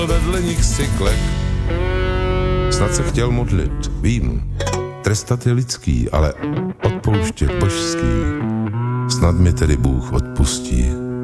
vedle nich si klek. Snad se chtěl modlit, vím, trestat je lidský, ale odpouštět božský. Snad mi tedy Bůh odpustí.